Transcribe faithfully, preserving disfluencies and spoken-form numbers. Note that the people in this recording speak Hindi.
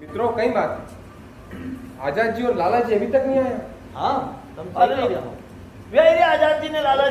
मित्रों कई बात आजाद जी और लाला जी अभी तक नहीं आया। हाँ तुम चले जाओ वे आजाद जी ने लाला